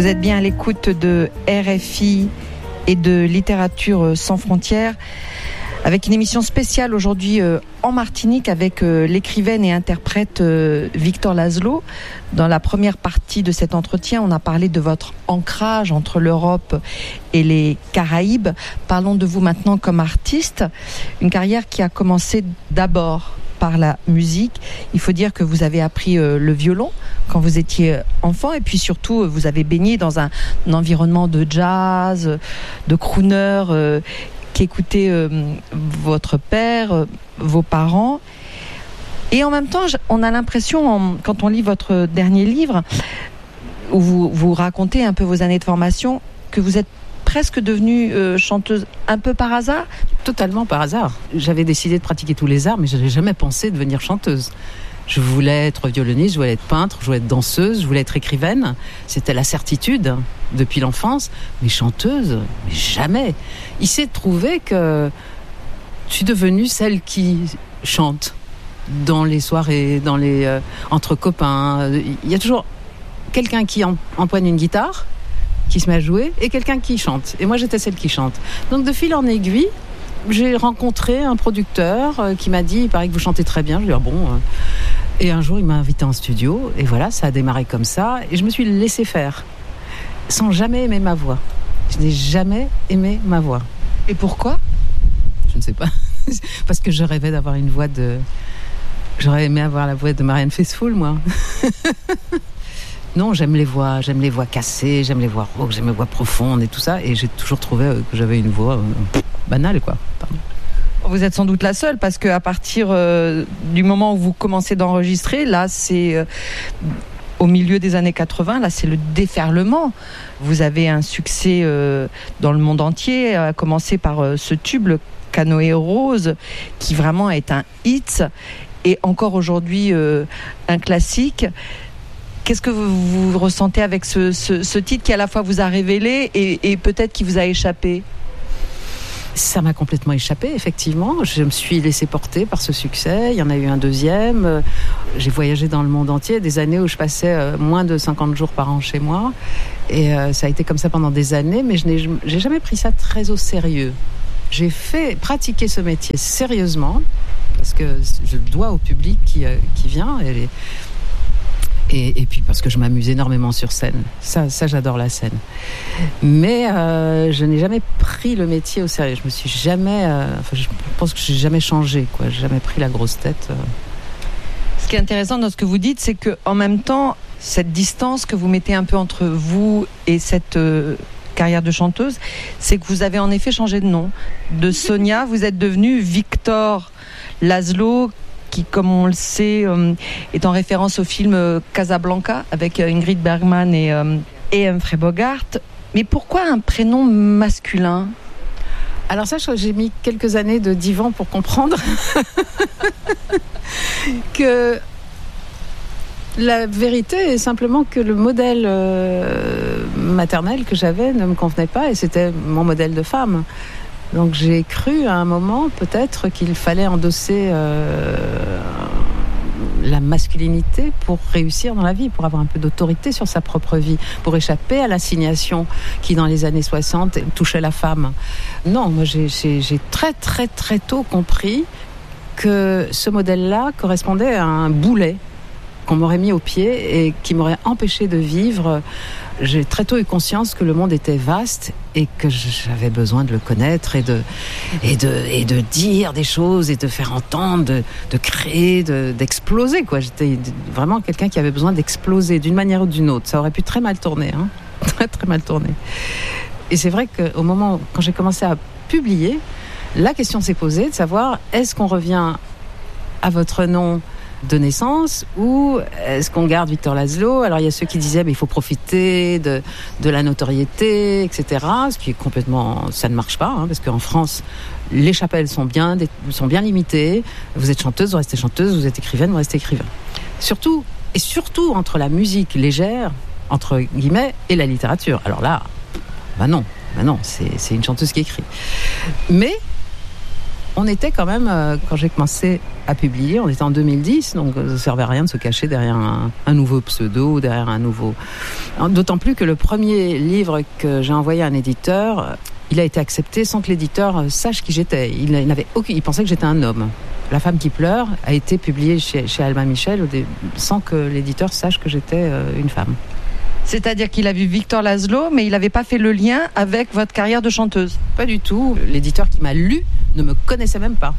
Vous êtes bien à l'écoute de RFI et de Littérature sans frontières, avec une émission spéciale aujourd'hui en Martinique avec l'écrivaine et interprète Victor Laszlo. Dans la première partie de cet entretien, on a parlé de votre ancrage entre l'Europe et les Caraïbes. Parlons de vous maintenant comme artiste. Une carrière qui a commencé d'abord par la musique. Il faut dire que vous avez appris le violon quand vous étiez enfant, et puis surtout vous avez baigné dans un environnement de jazz, de crooner qu'écoutaient votre père, vos parents. Et en même temps, on a l'impression, quand on lit votre dernier livre, où vous racontez un peu vos années de formation, que vous êtes presque devenue chanteuse un peu par hasard. Totalement par hasard. J'avais décidé de pratiquer tous les arts, mais je n'avais jamais pensé devenir chanteuse. Je voulais être violoniste, je voulais être peintre, je voulais être danseuse, je voulais être écrivaine. C'était la certitude depuis l'enfance. Mais chanteuse, mais jamais. Il s'est trouvé que je suis devenue celle qui chante dans les soirées, entre copains. Il y a toujours quelqu'un qui empoigne une guitare, qui se met à jouer, et quelqu'un qui chante. Et moi, j'étais celle qui chante. Donc, de fil en aiguille, j'ai rencontré un producteur qui m'a dit « Il paraît que vous chantez très bien ». Je lui ai dit « Ah bon ?» Et un jour, il m'a invité en studio. Et voilà, ça a démarré comme ça. Et je me suis laissée faire, sans jamais aimer ma voix. Je n'ai jamais aimé ma voix. Et pourquoi ? Je ne sais pas. Parce que je rêvais d'avoir une voix de... J'aurais aimé avoir la voix de Marianne Faithfull, moi. Non, j'aime les voix cassées, j'aime les voix rauques, j'aime les voix profondes et tout ça. Et j'ai toujours trouvé que j'avais une voix banale, quoi. Pardon. Vous êtes sans doute la seule, parce qu'à partir du moment où vous commencez d'enregistrer, là, c'est au milieu des années 80, là, c'est le déferlement. Vous avez un succès dans le monde entier, à commencer par ce tube, le Canoë Rose, qui vraiment est un hit, et encore aujourd'hui un classique. Qu'est-ce que vous ressentez avec ce titre qui à la fois vous a révélé et peut-être qui vous a échappé ? Ça m'a complètement échappé, effectivement. Je me suis laissée porter par ce succès. Il y en a eu un deuxième. J'ai voyagé dans le monde entier. Des années où je passais moins de 50 jours par an chez moi. Et ça a été comme ça pendant des années, mais je n'ai jamais pris ça très au sérieux. J'ai fait pratiquer ce métier sérieusement, parce que je le dois au public qui vient. Et puis parce que je m'amuse énormément sur scène. Ça j'adore la scène. Mais je n'ai jamais pris le métier au sérieux. Je me suis jamais... je pense que j'ai jamais changé, quoi. J'ai jamais pris la grosse tête. Ce qui est intéressant dans ce que vous dites, c'est qu'en même temps, cette distance que vous mettez un peu entre vous et cette carrière de chanteuse, c'est que vous avez en effet changé de nom. De Sonia, vous êtes devenue Victor Laszlo, qui, comme on le sait, est en référence au film Casablanca avec Ingrid Bergman et Humphrey Bogart. Mais pourquoi un prénom masculin ? Alors ça, j'ai mis quelques années de divan pour comprendre que la vérité est simplement que le modèle maternel que j'avais ne me convenait pas, et c'était mon modèle de femme. Donc j'ai cru à un moment peut-être qu'il fallait endosser la masculinité pour réussir dans la vie, pour avoir un peu d'autorité sur sa propre vie, pour échapper à l'assignation qui dans les années 60 touchait la femme. Non, moi j'ai très très très tôt compris que ce modèle-là correspondait à un boulet qu'on m'aurait mis au pied et qui m'aurait empêché de vivre. J'ai très tôt eu conscience que le monde était vaste et que j'avais besoin de le connaître et de dire des choses et de faire entendre, de créer, d'exploser, quoi. J'étais vraiment quelqu'un qui avait besoin d'exploser d'une manière ou d'une autre. Ça aurait pu très mal tourner, hein. Très très mal tourner. Et c'est vrai qu'au moment quand j'ai commencé à publier, la question s'est posée de savoir, est-ce qu'on revient à votre nom de naissance ou est-ce qu'on garde Victor Laszlo ? Alors il y a ceux qui disaient mais il faut profiter de la notoriété, etc. Ce qui est complètement, ça ne marche pas, hein, parce qu'en France les chapelles sont bien limitées. Vous êtes chanteuse, vous restez chanteuse, vous êtes écrivaine, vous restez écrivain. Surtout entre la musique légère entre guillemets et la littérature. Alors là, non, c'est une chanteuse qui écrit. Mais on était quand même, quand j'ai commencé à publier, on était en 2010, donc ça ne servait à rien de se cacher derrière un nouveau pseudo, derrière un nouveau D'autant plus que le premier livre que j'ai envoyé à un éditeur, il a été accepté sans que l'éditeur sache qui j'étais. Il pensait que j'étais un homme. La femme qui pleure a été publiée chez Albin Michel sans que l'éditeur sache que j'étais une femme. C'est-à-dire qu'il a vu Victor Laszlo, mais il n'avait pas fait le lien avec votre carrière de chanteuse? Pas du tout. L'éditeur qui m'a lu ne me connaissait même pas.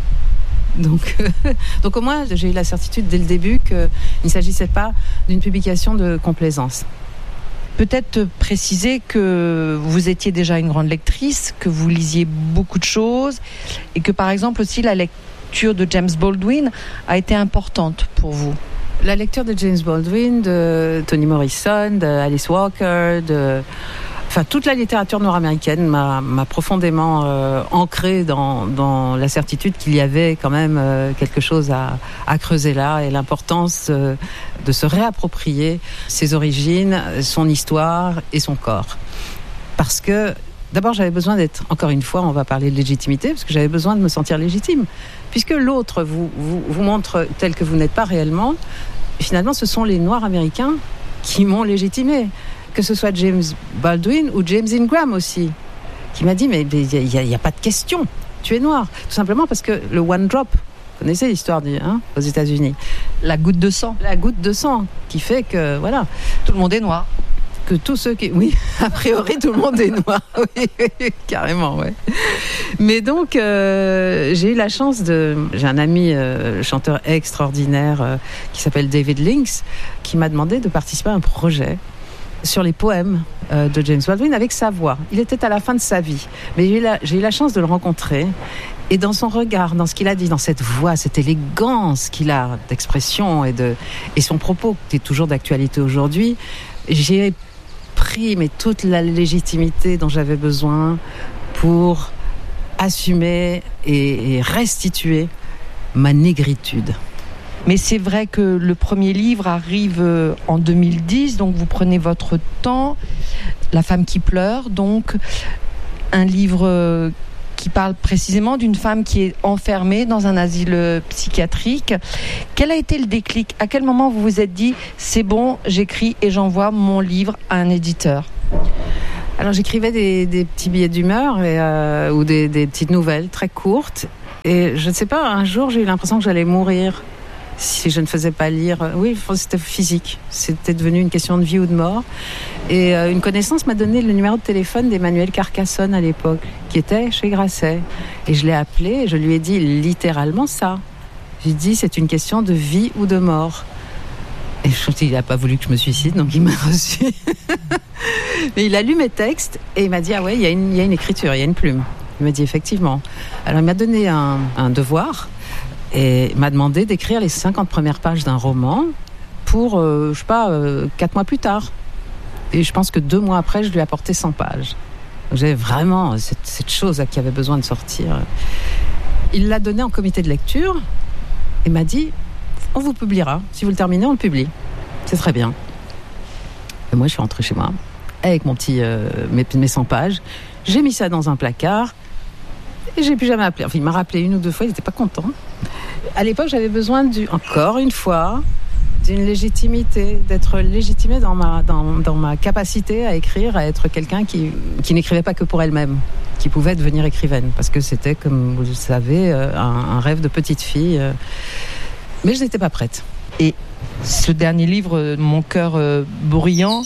Donc au moins, j'ai eu la certitude dès le début qu'il ne s'agissait pas d'une publication de complaisance. Peut-être préciser que vous étiez déjà une grande lectrice, que vous lisiez beaucoup de choses et que par exemple aussi la lecture de James Baldwin a été importante pour vous. La lecture de James Baldwin, de Toni Morrison, d'Alice Walker, toute la littérature nord-américaine m'a profondément ancrée dans la certitude qu'il y avait quand même quelque chose à creuser là, et l'importance de se réapproprier ses origines, son histoire et son corps. Parce que d'abord j'avais besoin d'être, encore une fois on va parler de légitimité, parce que j'avais besoin de me sentir légitime. Puisque l'autre vous montre tel que vous n'êtes pas réellement, finalement ce sont les Noirs américains qui m'ont légitimé. Que ce soit James Baldwin ou James Ingram aussi, qui m'a dit mais il n'y a pas de question, tu es noir. Tout simplement parce que le one drop, vous connaissez l'histoire aux États-Unis, la goutte de sang. La goutte de sang qui fait que voilà, tout le monde est noir. Que tous ceux qui... Oui, a priori, tout le monde est noir. Oui, carrément, ouais. Mais donc, j'ai eu la chance J'ai un ami chanteur extraordinaire qui s'appelle David Lynx, qui m'a demandé de participer à un projet sur les poèmes de James Baldwin avec sa voix. Il était à la fin de sa vie. Mais j'ai eu la chance de le rencontrer. Et dans son regard, dans ce qu'il a dit, dans cette voix, cette élégance qu'il a d'expression et son propos, qui est toujours d'actualité aujourd'hui, j'ai pris toute la légitimité dont j'avais besoin pour assumer et restituer ma négritude. Mais c'est vrai que le premier livre arrive en 2010, donc vous prenez votre temps. La femme qui pleure, donc un livre qui parle précisément d'une femme qui est enfermée dans un asile psychiatrique. Quel a été le déclic? À quel moment vous vous êtes dit c'est bon, j'écris et j'envoie mon livre à un éditeur? Alors j'écrivais des petits billets d'humeur ou des petites nouvelles très courtes. Et je ne sais pas, un jour j'ai eu l'impression que j'allais mourir si je ne faisais pas lire. Oui, c'était physique. C'était devenu une question de vie ou de mort. Et une connaissance m'a donné le numéro de téléphone d'Emmanuel Carcassonne à l'époque, qui était chez Grasset. Et je l'ai appelé et je lui ai dit littéralement ça. J'ai dit c'est une question de vie ou de mort. Et il n'a pas voulu que je me suicide, donc il m'a reçu. Mais il a lu mes textes et il m'a dit ah ouais, il y a une écriture, il y a une plume. Il m'a dit effectivement. Alors il m'a donné un devoir. Et m'a demandé d'écrire les 50 premières pages d'un roman pour, 4 mois plus tard. Et je pense que 2 mois après, je lui ai apporté 100 pages. Donc j'avais vraiment cette chose qui avait besoin de sortir. Il l'a donné en comité de lecture et m'a dit « On vous publiera. Si vous le terminez, on le publie. C'est très bien. » Et moi, je suis rentrée chez moi avec mes 100 pages. J'ai mis ça dans un placard. Et j'ai plus jamais appelé. Enfin, il m'a rappelé 1 ou 2 fois, il n'était pas content. À l'époque, j'avais besoin encore une fois, d'une légitimité, d'être légitimée dans ma capacité à écrire, à être quelqu'un qui n'écrivait pas que pour elle-même, qui pouvait devenir écrivaine. Parce que c'était, comme vous le savez, un rêve de petite fille. Mais je n'étais pas prête. Et ce dernier livre, Mon cœur bruyant,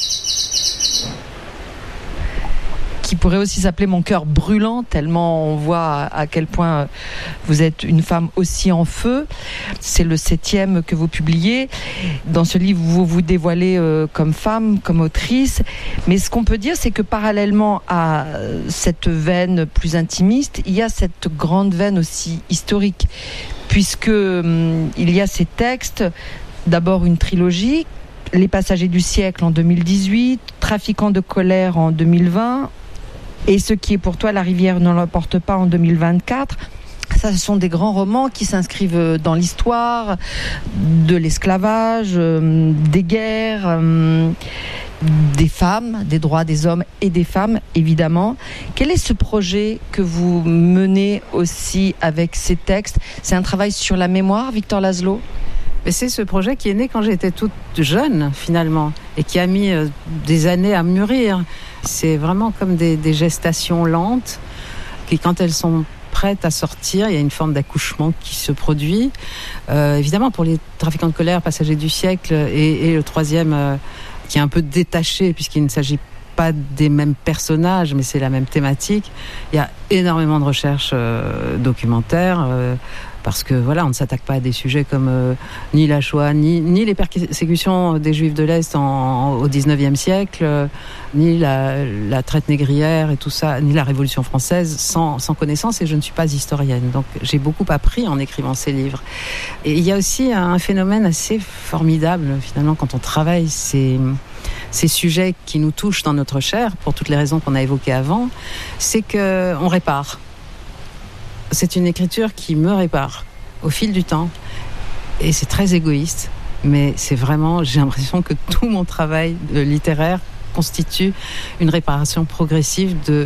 qui pourrait aussi s'appeler Mon cœur brûlant, tellement on voit à quel point vous êtes une femme aussi en feu. C'est le 7e que vous publiez. Dans ce livre, vous vous dévoilez comme femme, comme autrice. Mais ce qu'on peut dire, c'est que parallèlement à cette veine plus intimiste, il y a cette grande veine aussi historique. Puisque il y a ces textes, d'abord une trilogie, Les Passagers du siècle en 2018, Trafiquants de colère en 2020, et Ce qui est pour toi, La rivière ne l'emporte pas en 2024. Ça, ce sont des grands romans qui s'inscrivent dans l'histoire de l'esclavage, des guerres, des femmes, des droits des hommes et des femmes, évidemment. Quel est ce projet que vous menez aussi avec ces textes? C'est un travail sur la mémoire, Victor Laszlo? Mais c'est ce projet qui est né quand j'étais toute jeune, finalement, et qui a mis des années à mûrir. C'est vraiment comme des gestations lentes, qui, quand elles sont prêtes à sortir, il y a une forme d'accouchement qui se produit. Évidemment, pour les trafiquants de colère, Passagers du siècle, et le troisième, qui est un peu détaché, puisqu'il ne s'agit pas des mêmes personnages, mais c'est la même thématique. Il y a énormément de recherches documentaires, parce que voilà, on ne s'attaque pas à des sujets comme ni la Shoah, ni les persécutions des Juifs de l'Est au XIXe siècle, ni la traite négrière et tout ça, ni la Révolution française sans connaissance, et je ne suis pas historienne. Donc j'ai beaucoup appris en écrivant ces livres. Et il y a aussi un phénomène assez formidable, finalement, quand on travaille ces sujets qui nous touchent dans notre chair, pour toutes les raisons qu'on a évoquées avant, c'est qu'on répare. C'est une écriture qui me répare au fil du temps. Et c'est très égoïste, mais c'est vraiment, j'ai l'impression que tout mon travail littéraire constitue une réparation progressive de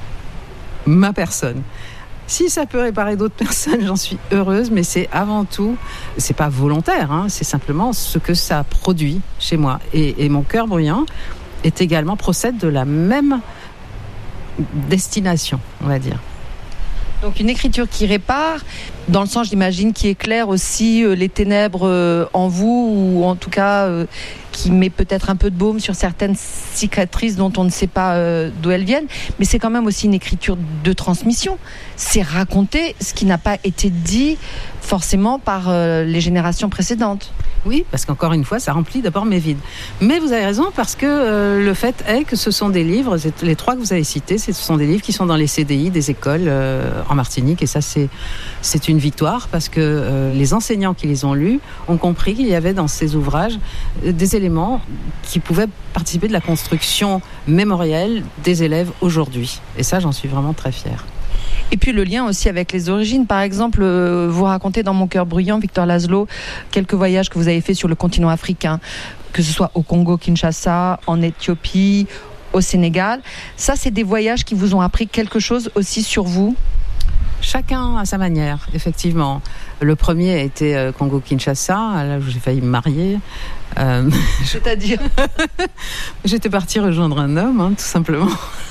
ma personne. Si ça peut réparer d'autres personnes, j'en suis heureuse, mais c'est avant tout, c'est pas volontaire, hein, c'est simplement ce que ça produit chez moi. Et mon cœur bruyant procède de la même destination, on va dire. Donc une écriture qui répare, dans le sens, j'imagine, qui éclaire aussi les ténèbres en vous, ou en tout cas qui met peut-être un peu de baume sur certaines cicatrices dont on ne sait pas d'où elles viennent. Mais c'est quand même aussi une écriture de transmission. C'est raconter ce qui n'a pas été dit forcément par les générations précédentes. Oui, parce qu'encore une fois, ça remplit d'abord mes vides. Mais vous avez raison, parce que le fait est que ce sont des livres, les trois que vous avez cités, ce sont des livres qui sont dans les CDI des écoles en Martinique. Et ça, c'est une victoire, parce que les enseignants qui les ont lus ont compris qu'il y avait dans ces ouvrages des éléments qui pouvaient participer de la construction mémorielle des élèves aujourd'hui. Et ça, j'en suis vraiment très fière. Et puis le lien aussi avec les origines. Par exemple, vous racontez dans Mon cœur bruyant, Victor Laszlo, quelques voyages que vous avez faits sur le continent africain, que ce soit au Congo, Kinshasa, en Éthiopie, au Sénégal. Ça, c'est des voyages qui vous ont appris quelque chose aussi sur vous ? Chacun à sa manière, effectivement. Le premier a été Congo-Kinshasa, là où j'ai failli me marier. C'est-à-dire J'étais partie rejoindre un homme, tout simplement.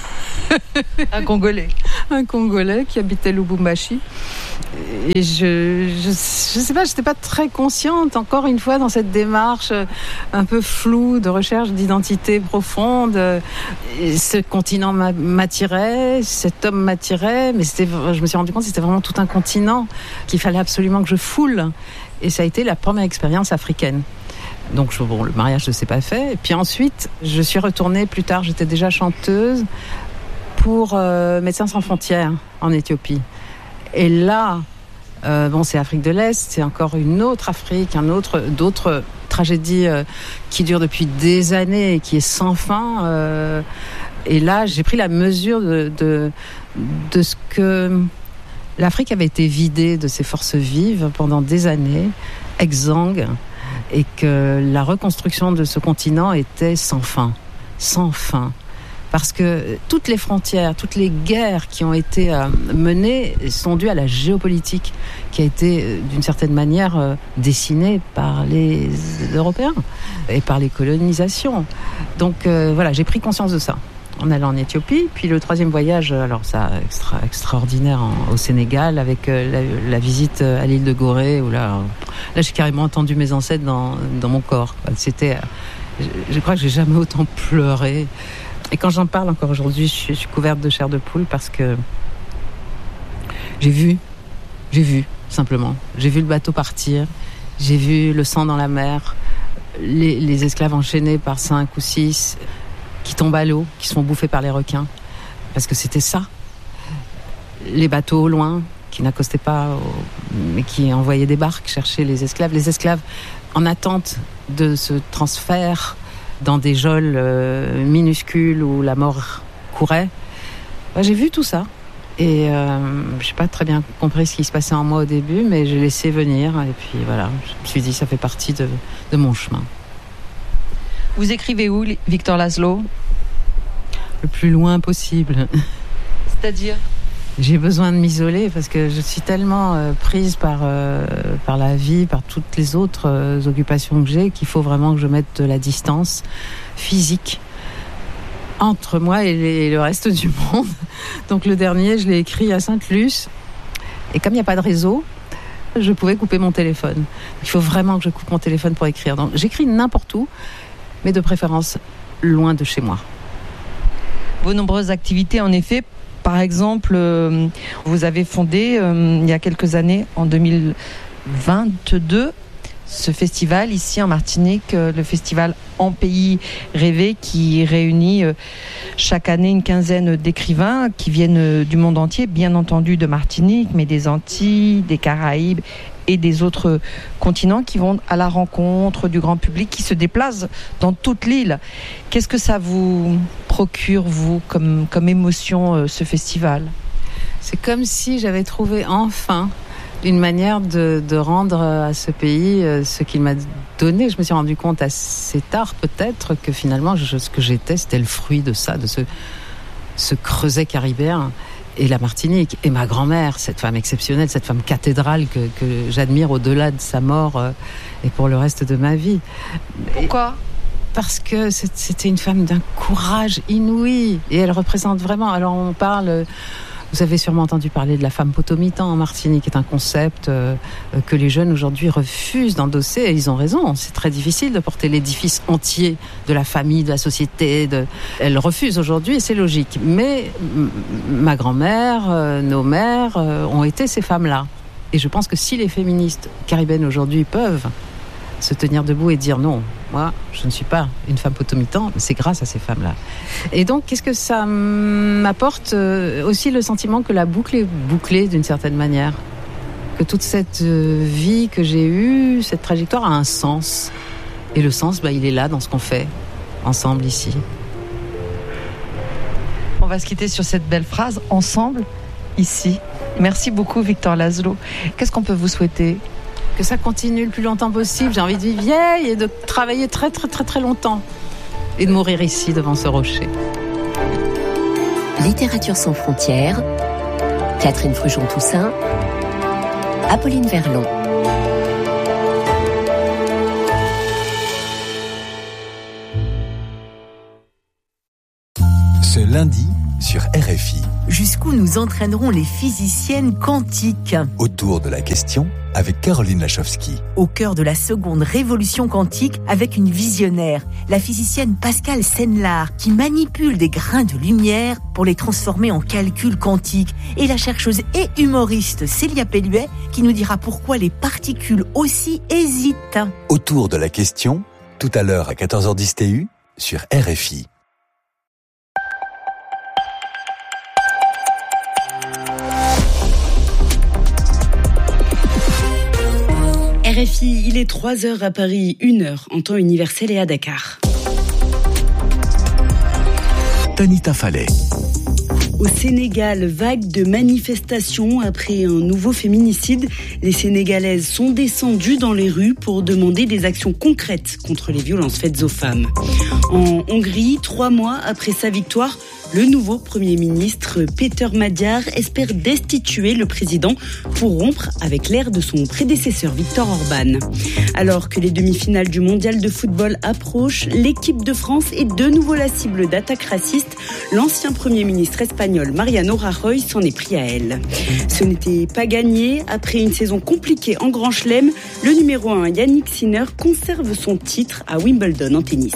Un Congolais. Un Congolais qui habitait Lubumbashi. Et je sais pas, j'étais pas très consciente, encore une fois, dans cette démarche un peu floue de recherche d'identité profonde. Et ce continent m'attirait, cet homme m'attirait, mais je me suis rendu compte que c'était vraiment tout un continent qu'il fallait absolument que je foule. Et ça a été la première expérience africaine. Donc le mariage ne s'est pas fait. Et puis ensuite, je suis retournée plus tard, j'étais déjà chanteuse, pour Médecins sans frontières en Éthiopie. Et là, c'est Afrique de l'Est, c'est encore une autre Afrique, d'autres tragédies qui durent depuis des années et qui est sans fin. Et là, j'ai pris la mesure de ce que l'Afrique avait été vidée de ses forces vives pendant des années, exsangue, et que la reconstruction de ce continent était sans fin. Parce que toutes les frontières, toutes les guerres qui ont été menées sont dues à la géopolitique qui a été d'une certaine manière dessinée par les Européens et par les colonisations. Donc voilà, j'ai pris conscience de ça en allant en Éthiopie. Puis le troisième voyage, alors ça, extraordinaire au Sénégal, avec la visite à l'île de Gorée, où là j'ai carrément entendu mes ancêtres dans mon corps. C'était, je crois que j'ai jamais autant pleuré. Et quand j'en parle encore aujourd'hui, je suis couverte de chair de poule, parce que j'ai vu, simplement. J'ai vu le bateau partir, j'ai vu le sang dans la mer, les esclaves enchaînés par 5 ou 6, qui tombent à l'eau, qui sont bouffés par les requins. Parce que c'était ça. Les bateaux au loin, qui n'accostaient pas, mais qui envoyaient des barques chercher les esclaves. Les esclaves en attente de ce transfert dans des geôles minuscules où la mort courait. J'ai vu tout ça. Et je n'ai pas très bien compris ce qui se passait en moi au début, mais j'ai laissé venir. Et puis voilà, je me suis dit, ça fait partie de mon chemin. Vous écrivez où, Victor Laszlo ? Le plus loin possible. C'est-à-dire ? J'ai besoin de m'isoler parce que je suis tellement prise par la vie, par toutes les autres occupations que j'ai, qu'il faut vraiment que je mette de la distance physique entre moi et le reste du monde. Donc le dernier, je l'ai écrit à Sainte-Luce. Et comme il n'y a pas de réseau, je pouvais couper mon téléphone. Il faut vraiment que je coupe mon téléphone pour écrire. Donc j'écris n'importe où, mais de préférence loin de chez moi. Vos nombreuses activités, en effet, par exemple, vous avez fondé il y a quelques années, en 2022, ce festival ici en Martinique, le festival En Pays Rêvé, qui réunit chaque année une quinzaine d'écrivains qui viennent du monde entier, bien entendu de Martinique, mais des Antilles, des Caraïbes et des autres continents, qui vont à la rencontre du grand public, qui se déplacent dans toute l'île. Qu'est-ce que ça vous procure, vous, comme émotion, ce festival ? C'est comme si j'avais trouvé enfin une manière de rendre à ce pays ce qu'il m'a donné. Je me suis rendu compte assez tard, peut-être, que finalement, ce que j'étais, c'était le fruit de ça, de ce creuset caribéen. Et la Martinique, et ma grand-mère, cette femme exceptionnelle, cette femme cathédrale que j'admire au-delà de sa mort et pour le reste de ma vie. Pourquoi ? Parce que c'était une femme d'un courage inouï. Et elle représente vraiment... Alors on parle... Vous avez sûrement entendu parler de la femme potomitan en Martinique, qui est un concept que les jeunes aujourd'hui refusent d'endosser, et ils ont raison. C'est très difficile de porter l'édifice entier de la famille, de la société. Elles refusent aujourd'hui, et c'est logique. Mais ma grand-mère, nos mères ont été ces femmes-là. Et je pense que si les féministes caribéennes aujourd'hui peuvent se tenir debout et dire non, moi je ne suis pas une femme potomitan, mais c'est grâce à ces femmes-là. Et donc qu'est-ce que ça m'apporte ? Aussi le sentiment que la boucle est bouclée d'une certaine manière, que toute cette vie que j'ai eue, cette trajectoire a un sens. Et le sens, il est là dans ce qu'on fait ensemble ici. On va se quitter sur cette belle phrase, ensemble, ici. Merci beaucoup Victor Laszlo. Qu'est-ce qu'on peut vous souhaiter ? Que ça continue le plus longtemps possible. J'ai envie de vivre vieille et de travailler très très très très longtemps. Et de mourir ici devant ce rocher. Littérature sans frontières, Catherine Fruchon-Toussaint, Apolline Verlon. Ce lundi sur RFI. Jusqu'où nous entraîneront les physiciennes quantiques ? Autour de la question avec Caroline Lachowski. Au cœur de la seconde révolution quantique avec une visionnaire, la physicienne Pascale Senlard, qui manipule des grains de lumière pour les transformer en calculs quantiques. Et la chercheuse et humoriste Célia Pelluet, qui nous dira pourquoi les particules aussi hésitent. Autour de la question, tout à l'heure à 14h10 TU sur RFI. RFI, il est 3h à Paris, 1h en temps universel et à Dakar. Tanita Fallet. Au Sénégal, vague de manifestations après un nouveau féminicide. Les Sénégalaises sont descendues dans les rues pour demander des actions concrètes contre les violences faites aux femmes. En Hongrie, 3 mois après sa victoire, le nouveau Premier ministre Péter Magyar espère destituer le président pour rompre avec l'ère de son prédécesseur Viktor Orban. Alors que les demi-finales du mondial de football approchent, l'équipe de France est de nouveau la cible d'attaques racistes. L'ancien Premier ministre espagnol Mariano Rajoy s'en est pris à elle. Ce n'était pas gagné. Après une saison compliquée en Grand Chelem, le numéro 1 Yannick Sinner conserve son titre à Wimbledon en tennis.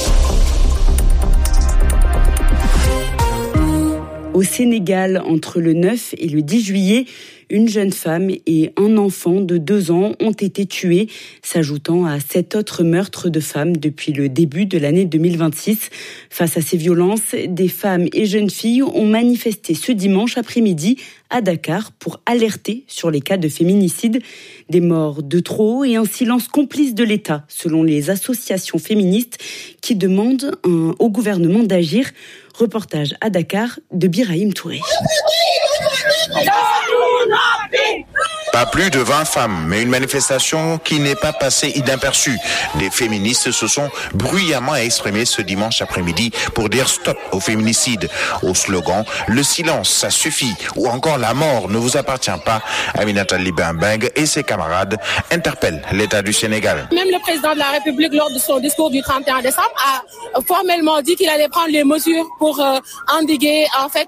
Au Sénégal, entre le 9 et le 10 juillet, une jeune femme et un enfant de 2 ans ont été tués, s'ajoutant à 7 autres meurtres de femmes depuis le début de l'année 2026. Face à ces violences, des femmes et jeunes filles ont manifesté ce dimanche après-midi à Dakar pour alerter sur les cas de féminicide. Des morts de trop et un silence complice de l'État, selon les associations féministes qui demandent au gouvernement d'agir. Reportage à Dakar de Birahim Touré. Pas plus de 20 femmes, mais une manifestation qui n'est pas passée inaperçue. Des féministes se sont bruyamment exprimées ce dimanche après-midi pour dire stop au féminicide. Au slogan « Le silence, ça suffit » ou encore « La mort ne vous appartient pas », Aminata Libin-Beng et ses camarades interpellent l'État du Sénégal. Même le président de la République, lors de son discours du 31 décembre, a formellement dit qu'il allait prendre les mesures pour endiguer en fait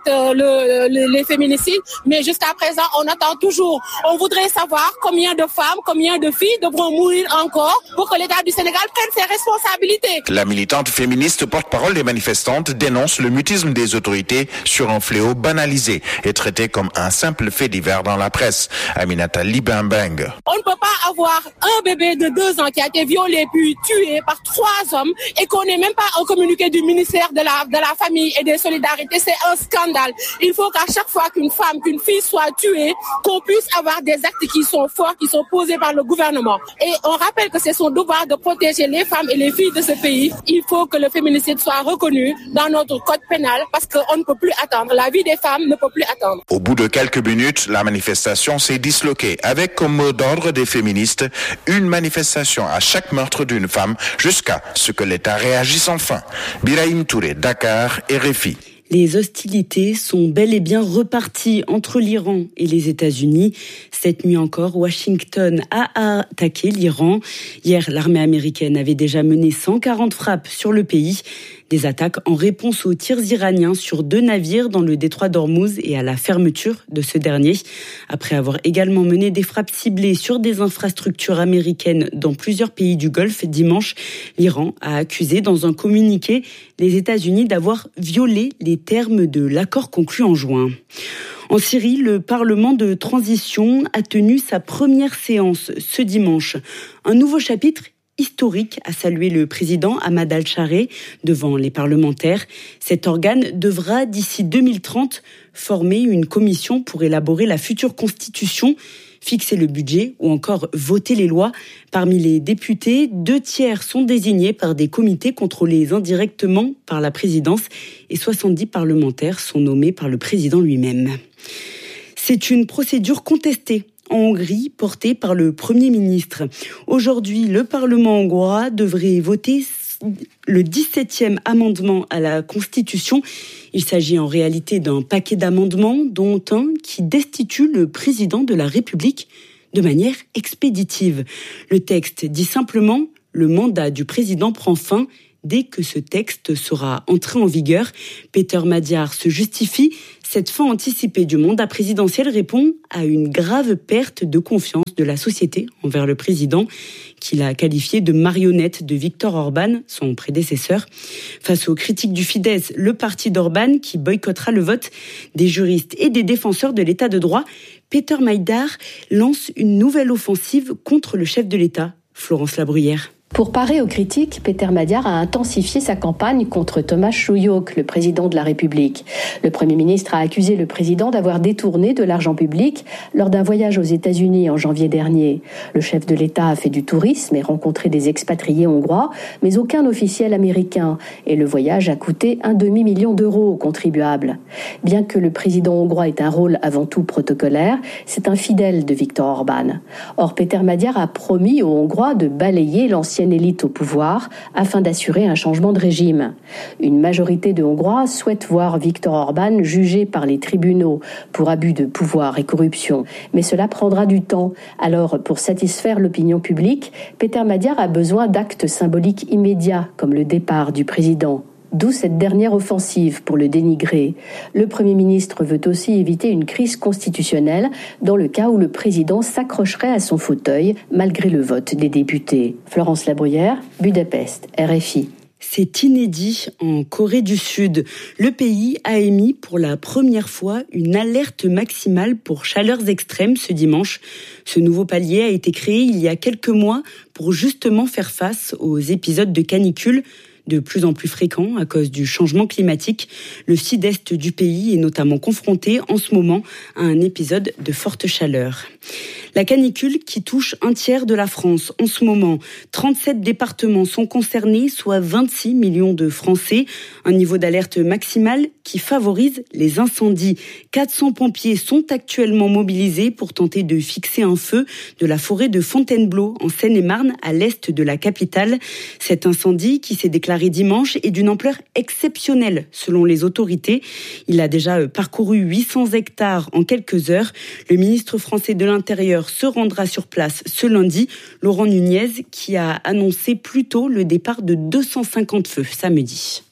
les féminicides. Mais jusqu'à présent, on attend toujours. On voudrait savoir combien de femmes, combien de filles devront mourir encore pour que l'État du Sénégal prenne ses responsabilités. La militante féministe porte-parole des manifestantes dénonce le mutisme des autorités sur un fléau banalisé et traité comme un simple fait divers dans la presse. Aminata Libin-Beng. On ne peut pas avoir un bébé de 2 ans qui a été violé puis tué par 3 hommes et qu'on n'ait même pas un communiqué du ministère de la Famille et des Solidarités. C'est un scandale. Il faut qu'à chaque fois qu'une femme, qu'une fille soit tuée, qu'on puisse avoir des actes qui sont forts, qui sont posés par le gouvernement. Et on rappelle que c'est son devoir de protéger les femmes et les filles de ce pays. Il faut que le féminicide soit reconnu dans notre code pénal parce qu'on ne peut plus attendre. La vie des femmes ne peut plus attendre. Au bout de quelques minutes, la manifestation s'est disloquée avec comme mot d'ordre des féministes une manifestation à chaque meurtre d'une femme jusqu'à ce que l'État réagisse enfin. Birahim Touré, Dakar, RFI. Les hostilités sont bel et bien reparties entre l'Iran et les États-Unis. Cette nuit encore, Washington a attaqué l'Iran. Hier, l'armée américaine avait déjà mené 140 frappes sur le pays. Des attaques en réponse aux tirs iraniens sur 2 navires dans le détroit d'Ormuz et à la fermeture de ce dernier. Après avoir également mené des frappes ciblées sur des infrastructures américaines dans plusieurs pays du Golfe dimanche, l'Iran a accusé dans un communiqué les États-Unis d'avoir violé les termes de l'accord conclu en juin. En Syrie, le Parlement de transition a tenu sa première séance ce dimanche. Un nouveau chapitre historique, a salué le président Ahmad al-Chareh devant les parlementaires. Cet organe devra, d'ici 2030, former une commission pour élaborer la future constitution, fixer le budget ou encore voter les lois. Parmi les députés, 2/3 sont désignés par des comités contrôlés indirectement par la présidence et 70 parlementaires sont nommés par le président lui-même. C'est une procédure contestée en Hongrie, portée par le Premier ministre. Aujourd'hui, le Parlement hongrois devrait voter le 17e amendement à la Constitution. Il s'agit en réalité d'un paquet d'amendements, dont un qui destitue le président de la République de manière expéditive. Le texte dit simplement « Le mandat du président prend fin » dès que ce texte sera entré en vigueur. Peter Madiar se justifie. Cette fin anticipée du mandat présidentiel répond à une grave perte de confiance de la société envers le président, qu'il a qualifié de marionnette de Viktor Orban, son prédécesseur. Face aux critiques du Fidesz, le parti d'Orban, qui boycottera le vote, des juristes et des défenseurs de l'état de droit, Peter Madiar lance une nouvelle offensive contre le chef de l'État, Florence Labruyère. Pour parer aux critiques, Peter Madiar a intensifié sa campagne contre Thomas Chouyoc, le président de la République. Le Premier ministre a accusé le président d'avoir détourné de l'argent public lors d'un voyage aux États-Unis en janvier dernier. Le chef de l'État a fait du tourisme et rencontré des expatriés hongrois, mais aucun officiel américain. Et le voyage a coûté 1,5 million d'euros aux contribuables. Bien que le président hongrois ait un rôle avant tout protocolaire, c'est un fidèle de Viktor Orban. Or, Peter Madiar a promis aux Hongrois de balayer l'ancienne élite au pouvoir afin d'assurer un changement de régime. Une majorité de Hongrois souhaite voir Viktor Orban jugé par les tribunaux pour abus de pouvoir et corruption. Mais cela prendra du temps. Alors, pour satisfaire l'opinion publique, Peter Madiar a besoin d'actes symboliques immédiats, comme le départ du président. D'où cette dernière offensive pour le dénigrer. Le Premier ministre veut aussi éviter une crise constitutionnelle dans le cas où le président s'accrocherait à son fauteuil malgré le vote des députés. Florence Labruyère, Budapest, RFI. C'est inédit en Corée du Sud. Le pays a émis pour la première fois une alerte maximale pour chaleurs extrêmes ce dimanche. Ce nouveau palier a été créé il y a quelques mois pour justement faire face aux épisodes de canicule. de plus en plus fréquents à cause du changement climatique. Le sud-est du pays est notamment confronté en ce moment à un épisode de forte chaleur. La canicule qui touche un tiers de la France en ce moment. 37 départements sont concernés, soit 26 millions de Français. Un niveau d'alerte maximal qui favorise les incendies. 400 pompiers sont actuellement mobilisés pour tenter de fixer un feu de la forêt de Fontainebleau en Seine-et-Marne à l'est de la capitale. Cet incendie qui s'est déclaré dimanche est d'une ampleur exceptionnelle selon les autorités. Il a déjà parcouru 800 hectares en quelques heures. Le ministre français de l'Intérieur se rendra sur place ce lundi. Laurent Nunez qui a annoncé plus tôt le départ de 250 feux samedi.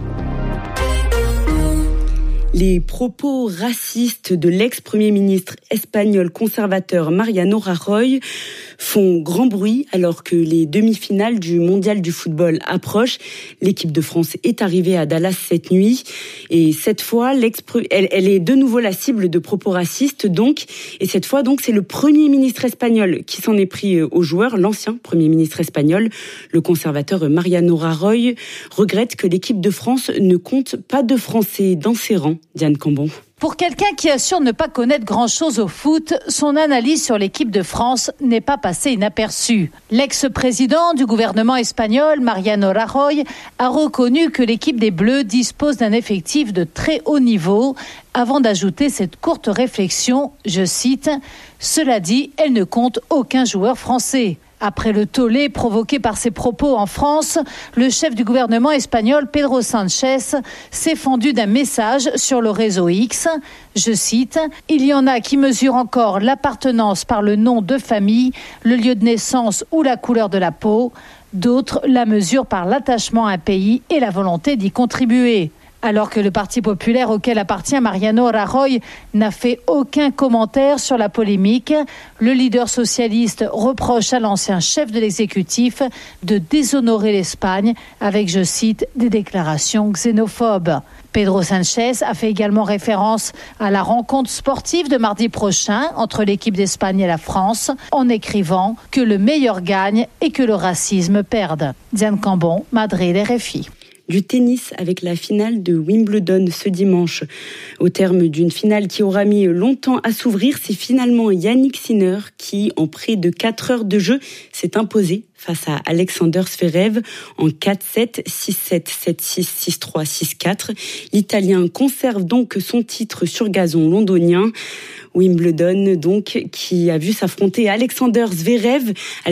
Les propos racistes de l'ex-premier ministre espagnol conservateur Mariano Rajoy font grand bruit alors que les demi-finales du mondial du football approchent. L'équipe de France est arrivée à Dallas cette nuit et cette fois, elle est de nouveau la cible de propos racistes donc. Et cette fois, donc, c'est le premier ministre espagnol qui s'en est pris aux joueurs, l'ancien premier ministre espagnol. Le conservateur Mariano Rajoy regrette que l'équipe de France ne compte pas de Français dans ses rangs. Diane Cambon. Pour quelqu'un qui assure ne pas connaître grand-chose au foot, son analyse sur l'équipe de France n'est pas passée inaperçue. L'ex-président du gouvernement espagnol, Mariano Rajoy, a reconnu que l'équipe des Bleus dispose d'un effectif de très haut niveau, avant d'ajouter cette courte réflexion, je cite, « Cela dit, elle ne compte aucun joueur français ». Après le tollé provoqué par ses propos en France, le chef du gouvernement espagnol, Pedro Sánchez, s'est fendu d'un message sur le réseau X. Je cite, « Il y en a qui mesurent encore l'appartenance par le nom de famille, le lieu de naissance ou la couleur de la peau. D'autres la mesurent par l'attachement à un pays et la volonté d'y contribuer. » Alors que le Parti populaire auquel appartient Mariano Rajoy n'a fait aucun commentaire sur la polémique, le leader socialiste reproche à l'ancien chef de l'exécutif de déshonorer l'Espagne avec, je cite, des déclarations xénophobes. Pedro Sánchez a fait également référence à la rencontre sportive de mardi prochain entre l'équipe d'Espagne et la France en écrivant que le meilleur gagne et que le racisme perde. Diane Cambon, Madrid, RFI. Du tennis avec la finale de Wimbledon ce dimanche. Au terme d'une finale qui aura mis longtemps à s'ouvrir, c'est finalement Yannick Sinner qui, en près de 4 heures de jeu, s'est imposé face à Alexander Zverev en 4-7, 6-7, 7-6, 6-3, 6-4. L'Italien conserve donc son titre sur gazon londonien. Wimbledon, donc, qui a vu s'affronter Alexander Zverev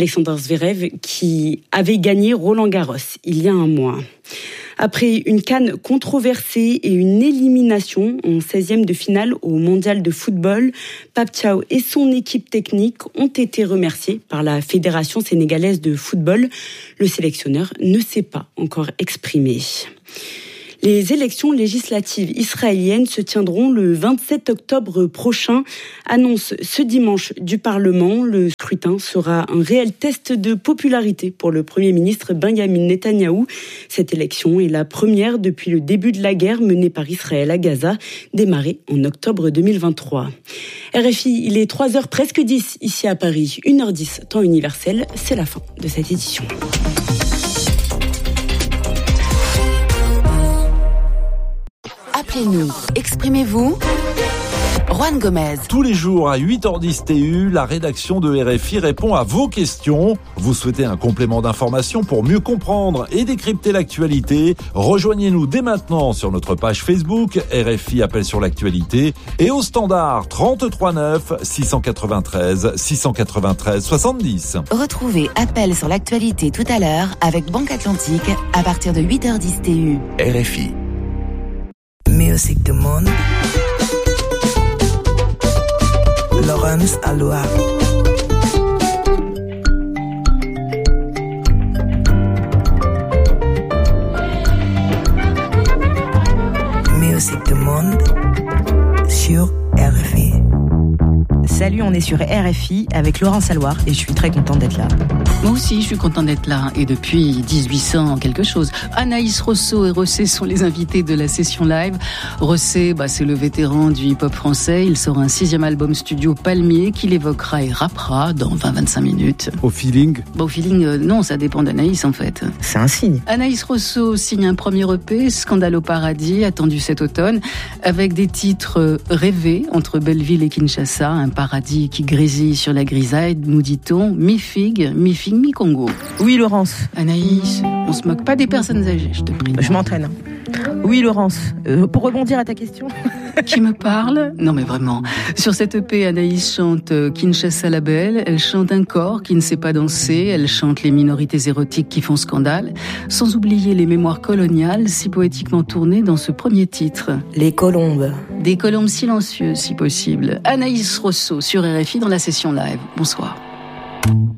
qui avait gagné Roland-Garros il y a un mois. Après une CAN controversée et une élimination en 16e de finale au mondial de football, Pape Thiaw et son équipe technique ont été remerciés par la Fédération sénégalaise de football. Le sélectionneur ne s'est pas encore exprimé. Les élections législatives israéliennes se tiendront le 27 octobre prochain, annonce ce dimanche du Parlement. Le scrutin sera un réel test de popularité pour le Premier ministre Benyamin Netanyahou. Cette élection est la première depuis le début de la guerre menée par Israël à Gaza, démarrée en octobre 2023. RFI, il est 3h presque 10 ici à Paris, 1h10 temps universel. C'est la fin de cette édition. Appelez-nous, exprimez-vous. Juan Gomez. Tous les jours à 8h10 TU, la rédaction de RFI répond à vos questions. Vous souhaitez un complément d'information pour mieux comprendre et décrypter l'actualité? Rejoignez-nous dès maintenant sur notre page Facebook RFI Appel sur l'actualité et au standard 33 9 693 693 70. Retrouvez Appel sur l'actualité tout à l'heure avec Banque Atlantique à partir de 8h10 TU. RFI. Music du monde. Laurence Aloha. Musique du monde sur RFI. Salut, on est sur RFI avec Laurence Alloire et je suis très contente d'être là. Moi aussi, je suis contente d'être là et depuis 1800 quelque chose. Anaïs Rosso et Rossé sont les invités de la session live. Rossé, c'est le vétéran du hip-hop français. Il sort un 6e album studio Palmier qu'il évoquera et rappera dans 20-25 minutes. Au feeling ? Au feeling, non, ça dépend d'Anaïs en fait. C'est un signe. Anaïs Rosso signe un premier EP, Scandale au paradis, attendu cet automne, avec des titres rêvés entre Belleville et Kinshasa, un paradis qui grésille sur la grisaille, nous dit-on, mi-figue, mi-Congo. Oui, Laurence. Anaïs, on se moque pas des personnes âgées, je te prie. Je m'entraîne. Oui, Laurence. Pour rebondir à ta question. Qui me parle ? Non mais vraiment. Sur cette EP, Anaïs chante Kinshasa la belle, elle chante un corps qui ne sait pas danser, elle chante les minorités érotiques qui font scandale, sans oublier les mémoires coloniales si poétiquement tournées dans ce premier titre. Les colombes. Des colombes silencieuses si possible. Anaïs Rosso sur RFI dans la session live. Bonsoir.